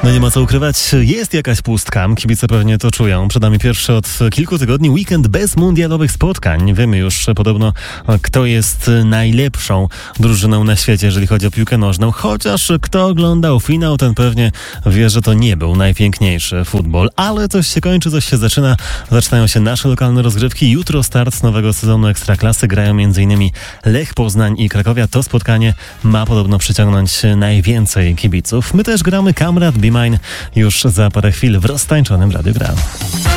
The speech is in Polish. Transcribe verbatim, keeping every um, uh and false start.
No nie ma co ukrywać, jest jakaś pustka, kibice pewnie to czują. Przed nami pierwszy od kilku tygodni weekend bez mundialowych spotkań. Wiemy już podobno, kto jest najlepszą drużyną na świecie, jeżeli chodzi o piłkę nożną. Chociaż kto oglądał finał, ten pewnie wie, że to nie był najpiękniejszy futbol. Ale coś się kończy, coś się zaczyna. Zaczynają się nasze lokalne rozgrywki. Jutro start nowego sezonu Ekstraklasy. Grają m.in. Lech Poznań i Krakowia. To spotkanie ma podobno przyciągnąć najwięcej kibiców. My też gramy Kamrat Be Mine już za parę chwil w roztańczonym Radiu Gra.